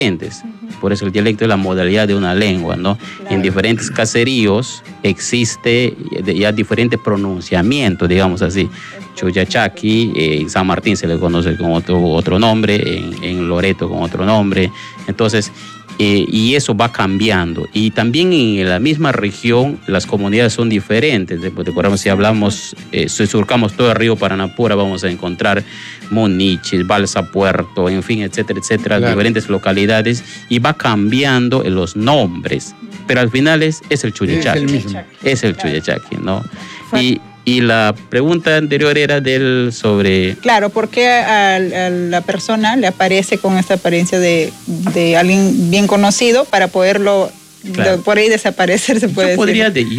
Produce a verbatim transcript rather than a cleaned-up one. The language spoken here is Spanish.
diferentes. Por eso el dialecto es la modalidad de una lengua, ¿no? Claro. En diferentes caseríos existe ya diferente pronunciamiento, digamos así. Chuyachaki, eh, en San Martín se le conoce con otro, otro nombre, en, en Loreto con otro nombre. Entonces, eh, y eso va cambiando. Y también en la misma región las comunidades son diferentes. Recordamos, si hablamos, eh, si surcamos todo el río Paranapura, vamos a encontrar Moniches, Balsa Puerto, en fin, etcétera, etcétera, claro. Diferentes localidades, y va cambiando en los nombres. Pero al final es, es el Chuyachaki. Es el mismo. Es el Chuyachaki, ¿no? Y Y la pregunta anterior era del sobre... Claro, ¿por qué a, a la persona le aparece con esta apariencia de, de alguien bien conocido para poderlo, claro. de, por ahí desaparecer, se puede yo decir? Podría de,